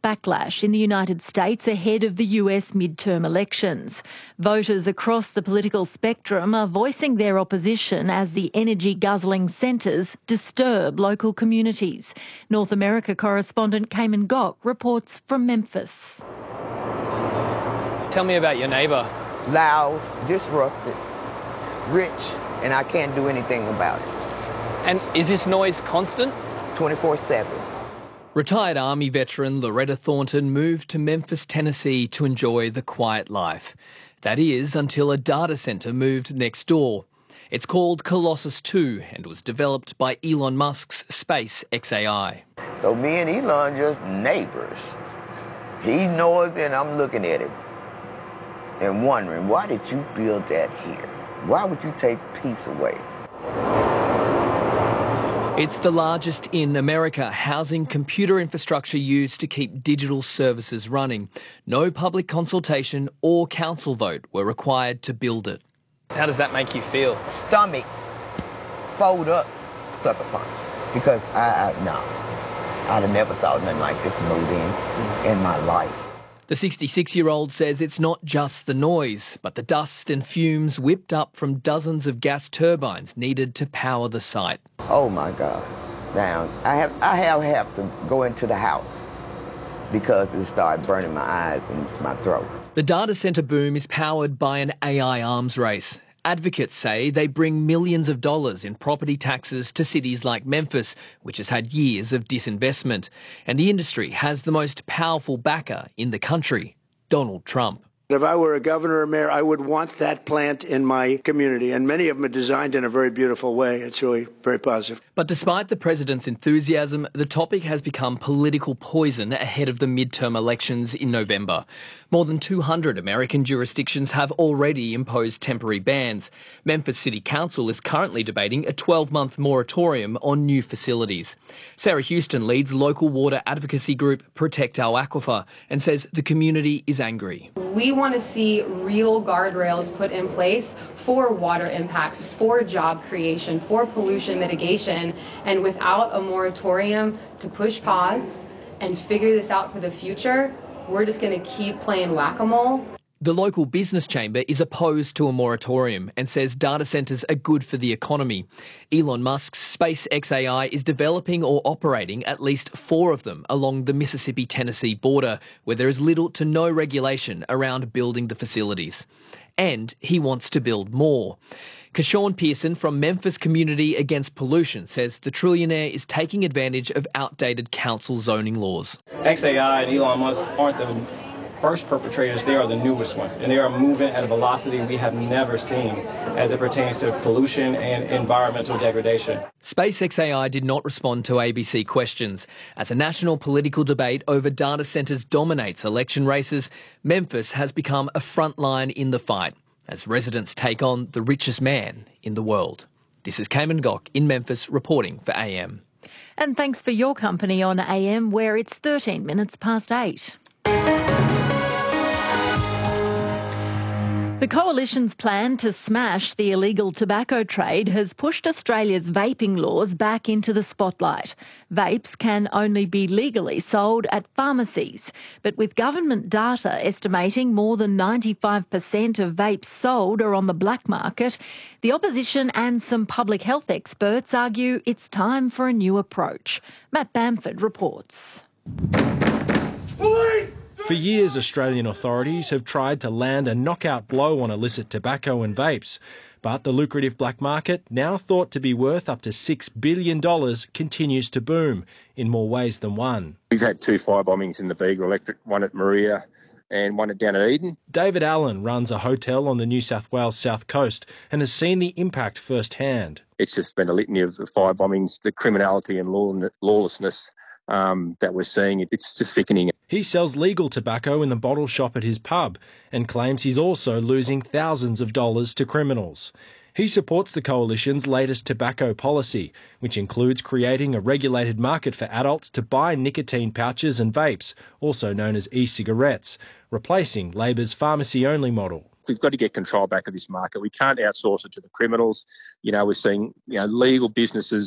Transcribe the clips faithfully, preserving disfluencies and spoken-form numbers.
backlash in the United States ahead of the U S midterm elections. Voters across the political spectrum are voicing their opposition as the energy-guzzling centres disturb local communities. North America correspondent Cayman Gok reports from Memphis. Tell me about your neighbour. Loud, disrupted, rich, and I can't do anything about it. And is this noise constant? twenty-four seven. Retired Army veteran Loretta Thornton moved to Memphis, Tennessee to enjoy the quiet life. That is, until a data centre moved next door. It's called Colossus two and was developed by Elon Musk's SpaceXAI. So me and Elon just neighbours. He knows and I'm looking at him and wondering, why did you build that here? Why would you take peace away? It's the largest in America, housing computer infrastructure used to keep digital services running. No public consultation or council vote were required to build it. How does that make you feel? Stomach, fold up, sucker punch. Because I, I no, I'd have never thought nothing like this moved in in my life. The sixty-six-year-old says it's not just the noise, but the dust and fumes whipped up from dozens of gas turbines needed to power the site. Oh my God! Now I have I have, have to go into the house because it started burning my eyes and my throat. The data centre boom is powered by an A I arms race. Advocates say they bring millions of dollars in property taxes to cities like Memphis, which has had years of disinvestment. And the industry has the most powerful backer in the country, Donald Trump. If I were a governor or mayor, I would want that plant in my community. And many of them are designed in a very beautiful way. It's really very positive. But despite the president's enthusiasm, the topic has become political poison ahead of the midterm elections in November. More than two hundred American jurisdictions have already imposed temporary bans. Memphis City Council is currently debating a twelve-month moratorium on new facilities. Sarah Houston leads local water advocacy group Protect Our Aquifer and says the community is angry. We want to see real guardrails put in place for water impacts, for job creation, for pollution mitigation, and without a moratorium to push pause and figure this out for the future, we're just going to keep playing whack-a-mole. The local business chamber is opposed to a moratorium and says data centres are good for the economy. Elon Musk's SpaceXAI is developing or operating at least four of them along the Mississippi-Tennessee border, where there is little to no regulation around building the facilities. And he wants to build more. Kashawn Pearson from Memphis Community Against Pollution says the trillionaire is taking advantage of outdated council zoning laws. X A I and Elon Musk aren't the first perpetrators, they are the newest ones, and they are moving at a velocity we have never seen as it pertains to pollution and environmental degradation. SpaceXAI did not respond to A B C questions. As a national political debate over data centres dominates election races, Memphis has become a front line in the fight as residents take on the richest man in the world. This is Cayman Gok in Memphis reporting for A M. And thanks for your company on A M, where it's thirteen minutes past eight. The Coalition's plan to smash the illegal tobacco trade has pushed Australia's vaping laws back into the spotlight. Vapes can only be legally sold at pharmacies, but with government data estimating more than ninety-five percent of vapes sold are on the black market, the opposition and some public health experts argue it's time for a new approach. Matt Bamford reports. Police! For years, Australian authorities have tried to land a knockout blow on illicit tobacco and vapes. But the lucrative black market, now thought to be worth up to six billion dollars, continues to boom in more ways than one. We've had two fire bombings in the Viga Electric, one at Maria and one at down at Eden. David Allen runs a hotel on the New South Wales south coast and has seen the impact firsthand. It's just been a litany of the fire bombings, the criminality and law- lawlessness Um, that we're seeing. It's just sickening. He sells legal tobacco in the bottle shop at his pub and claims he's also losing thousands of dollars to criminals. He supports the Coalition's latest tobacco policy, which includes creating a regulated market for adults to buy nicotine pouches and vapes, also known as e-cigarettes, replacing Labor's pharmacy-only model. We've got to get control back of this market. We can't outsource it to the criminals. You know, we're seeing, you know, legal businesses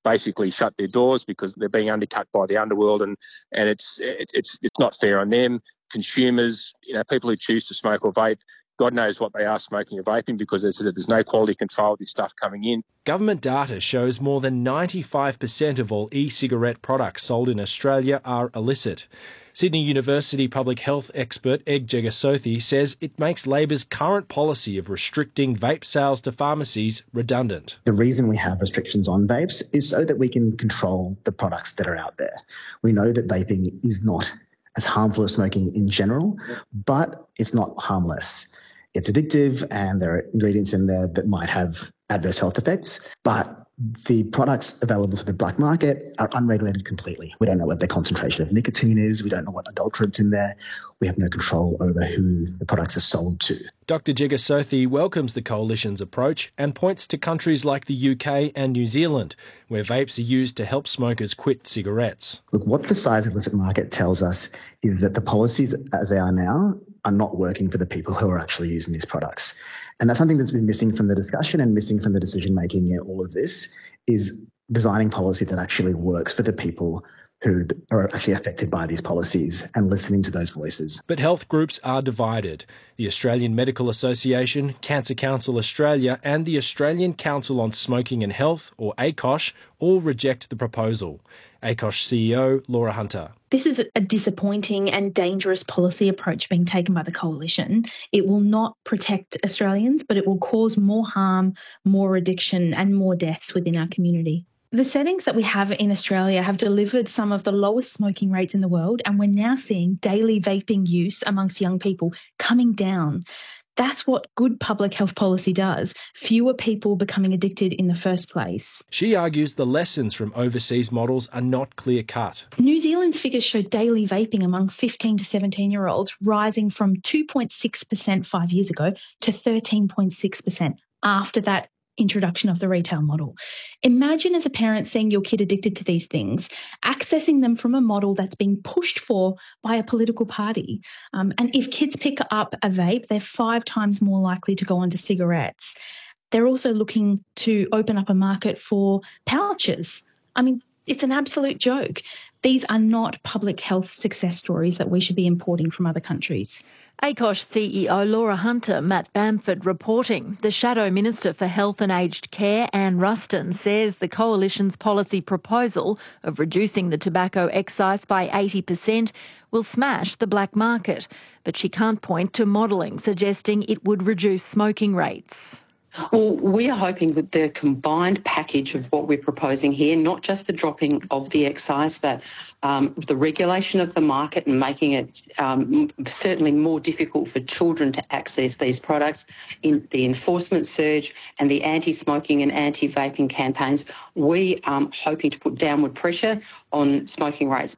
basically shut their doors because they're being undercut by the underworld, and and it's it's it's not fair on them. Consumers, you know, people who choose to smoke or vape, God knows what they are smoking or vaping, because there's, there's no quality control of this stuff coming in. Government data shows more than ninety-five percent of all e-cigarette products sold in Australia are illicit. Sydney University public health expert Eg Jegasothi says it makes Labor's current policy of restricting vape sales to pharmacies redundant. The reason we have restrictions on vapes is so that we can control the products that are out there. We know that vaping is not as harmful as smoking in general, but it's not harmless. It's addictive and there are ingredients in there that might have adverse health effects, but the products available for the black market are unregulated completely. We don't know what the concentration of nicotine is. We don't know what adulterants in there. We have no control over who the products are sold to. Doctor Jegasothi welcomes the Coalition's approach and points to countries like the U K and New Zealand, where vapes are used to help smokers quit cigarettes. Look, what the size of the illicit market tells us is that the policies as they are now are not working for the people who are actually using these products. And that's something that's been missing from the discussion and missing from the decision-making in all of this, is designing policy that actually works for the people who are actually affected by these policies and listening to those voices. But health groups are divided. The Australian Medical Association, Cancer Council Australia and the Australian Council on Smoking and Health, or A C O S H, all reject the proposal. A C O S H C E O Laura Hunter. This is a disappointing and dangerous policy approach being taken by the Coalition. It will not protect Australians, but it will cause more harm, more addiction and more deaths within our community. The settings that we have in Australia have delivered some of the lowest smoking rates in the world, and we're now seeing daily vaping use amongst young people coming down. That's what good public health policy does. Fewer people becoming addicted in the first place. She argues the lessons from overseas models are not clear-cut. New Zealand's figures show daily vaping among fifteen to seventeen-year-olds rising from two point six percent five years ago to thirteen point six percent after that introduction of the retail model. Imagine as a parent seeing your kid addicted to these things, accessing them from a model that's being pushed for by a political party. Um, and if kids pick up a vape, they're five times more likely to go on to cigarettes. They're also looking to open up a market for pouches. I mean, it's an absolute joke. These are not public health success stories that we should be importing from other countries. A C O S H C E O Laura Hunter, Matt Bamford reporting. The Shadow Minister for Health and Aged Care, Anne Ruston, says the Coalition's policy proposal of reducing the tobacco excise by eighty percent will smash the black market, but she can't point to modelling suggesting it would reduce smoking rates. Well, we are hoping with the combined package of what we're proposing here, not just the dropping of the excise, but um, the regulation of the market and making it um, certainly more difficult for children to access these products, in the enforcement surge and the anti-smoking and anti-vaping campaigns, we are um, hoping to put downward pressure on smoking rates.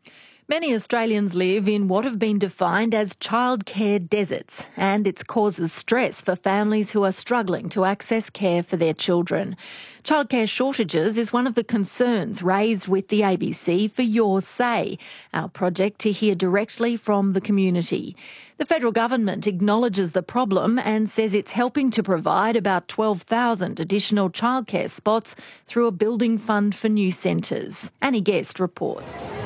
Many Australians live in what have been defined as childcare deserts, and it causes stress for families who are struggling to access care for their children. Childcare shortages is one of the concerns raised with the A B C for Your Say, our project to hear directly from the community. The federal government acknowledges the problem and says it's helping to provide about twelve thousand additional childcare spots through a building fund for new centres. Annie Guest reports.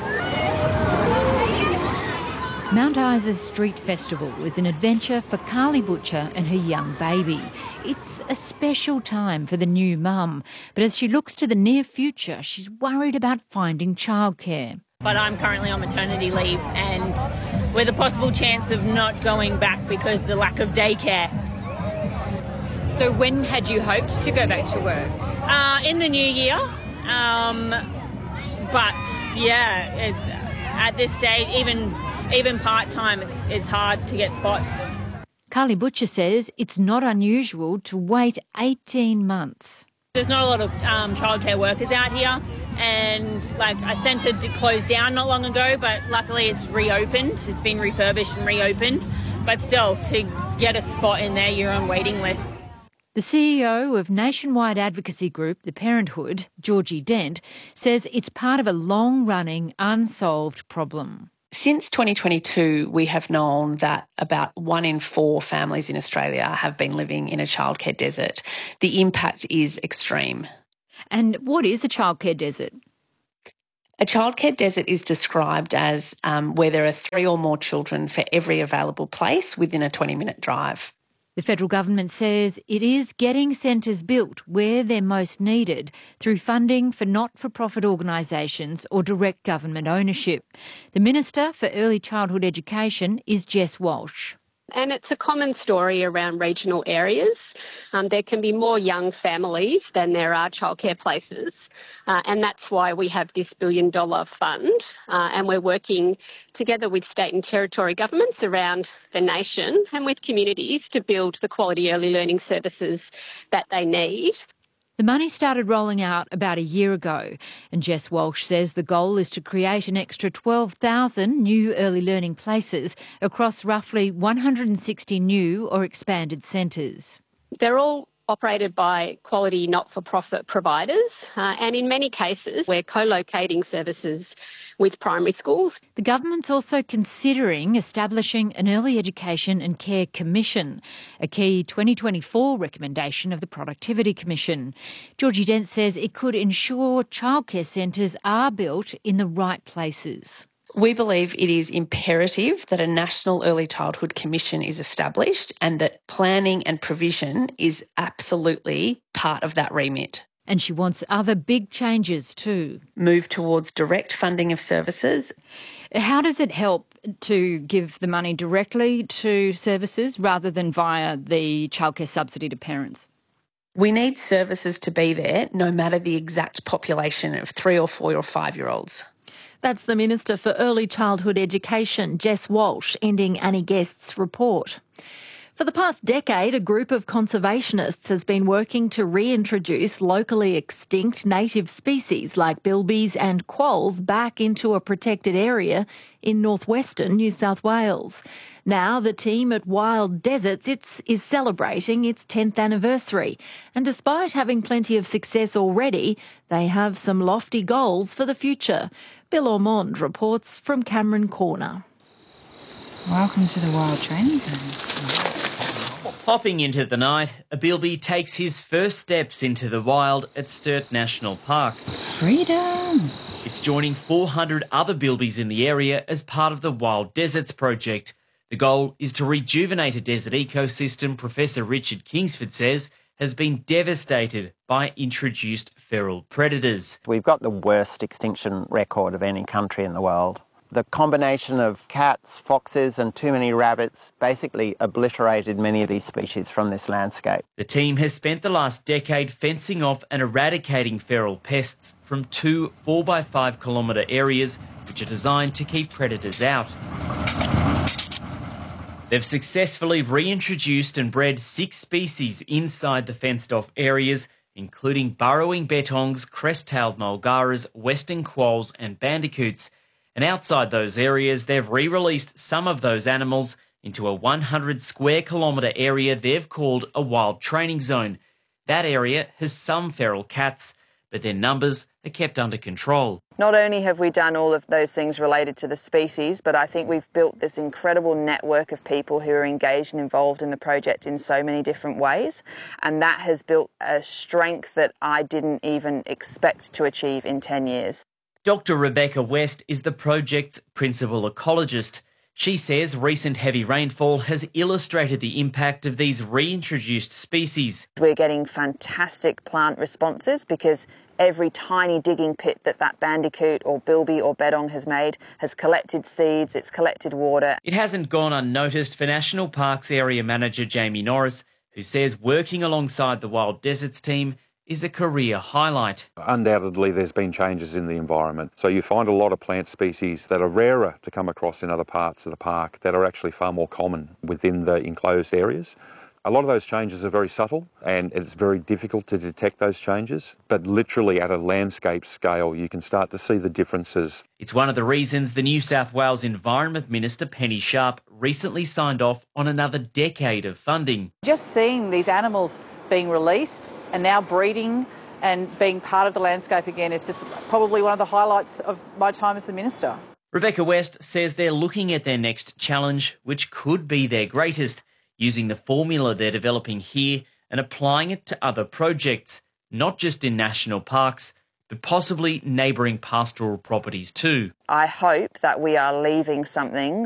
Mount Isa's Street Festival is an adventure for Carly Butcher and her young baby. It's a special time for the new mum, but as she looks to the near future, she's worried about finding childcare. But I'm currently on maternity leave and with a possible chance of not going back because of the lack of daycare. So when had you hoped to go back to work? Uh, in the new year. Um, but, yeah, it's, at this stage, even... Even part-time, it's, it's hard to get spots. Carly Butcher says it's not unusual to wait eighteen months. There's not a lot of um, childcare workers out here, and like a centre did close down not long ago, but luckily it's reopened. It's been refurbished and reopened. But still, to get a spot in there, you're on waiting lists. The C E O of nationwide advocacy group The Parenthood, Georgie Dent, says it's part of a long-running, unsolved problem. Since twenty twenty-two, we have known that about one in four families in Australia have been living in a childcare desert. The impact is extreme. And what is a childcare desert? A childcare desert is described as um, where there are three or more children for every available place within a twenty-minute drive. The federal government says it is getting centres built where they're most needed through funding for not-for-profit organisations or direct government ownership. The Minister for Early Childhood Education is Jess Walsh. And it's a common story around regional areas. Um, there can be more young families than there are childcare places. Uh, and that's why we have this billion dollar fund. Uh, and we're working together with state and territory governments around the nation and with communities to build the quality early learning services that they need. The money started rolling out about a year ago, and Jess Walsh says the goal is to create an extra twelve thousand new early learning places across roughly one hundred sixty new or expanded centres. They're all operated by quality not-for-profit providers, uh, and in many cases we're co-locating services with primary schools. The government's also considering establishing an Early Education and Care Commission, a key twenty twenty-four recommendation of the Productivity Commission. Georgie Dent says it could ensure childcare centres are built in the right places. We believe it is imperative that a National Early Childhood Commission is established and that planning and provision is absolutely part of that remit. And she wants other big changes too. Move towards direct funding of services. How does it help to give the money directly to services rather than via the childcare subsidy to parents? We need services to be there no matter the exact population of three or four or five-year-olds. That's the Minister for Early Childhood Education, Jess Walsh, ending Annie Guest's report. For the past decade, a group of conservationists has been working to reintroduce locally extinct native species like bilbies and quolls back into a protected area in northwestern New South Wales. Now the team at Wild Deserts it's, is celebrating its tenth anniversary, and despite having plenty of success already, they have some lofty goals for the future. Bill Ormond reports from Cameron Corner. Welcome to the Wild Training Zone. Hopping into the night, a bilby takes his first steps into the wild at Sturt National Park. Freedom! It's joining four hundred other bilbies in the area as part of the Wild Deserts project. The goal is to rejuvenate a desert ecosystem Professor Richard Kingsford says has been devastated by introduced feral predators. We've got the worst extinction record of any country in the world. The combination of cats, foxes and too many rabbits basically obliterated many of these species from this landscape. The team has spent the last decade fencing off and eradicating feral pests from two four by five kilometre areas which are designed to keep predators out. They've successfully reintroduced and bred six species inside the fenced-off areas, including burrowing bettongs, crest-tailed mulgaras, western quolls and bandicoots. And outside those areas, they've re-released some of those animals into a one hundred square kilometre area they've called a wild training zone. That area has some feral cats, but their numbers are kept under control. Not only have we done all of those things related to the species, but I think we've built this incredible network of people who are engaged and involved in the project in so many different ways. And that has built a strength that I didn't even expect to achieve in ten years. Doctor Rebecca West is the project's principal ecologist. She says recent heavy rainfall has illustrated the impact of these reintroduced species. We're getting fantastic plant responses because every tiny digging pit that that bandicoot or bilby or bettong has made has collected seeds, it's collected water. It hasn't gone unnoticed for National Parks Area Manager Jamie Norris, who says working alongside the Wild Deserts team is a career highlight. Undoubtedly there's been changes in the environment. So you find a lot of plant species that are rarer to come across in other parts of the park that are actually far more common within the enclosed areas. A lot of those changes are very subtle and it's very difficult to detect those changes, but literally at a landscape scale you can start to see the differences. It's one of the reasons the New South Wales Environment Minister Penny Sharp recently signed off on another decade of funding. Just seeing these animals being released and now breeding and being part of the landscape again is just probably one of the highlights of my time as the Minister. Rebecca West says they're looking at their next challenge, which could be their greatest, using the formula they're developing here and applying it to other projects. not just in national parks, but possibly neighbouring pastoral properties too. I hope that we are leaving something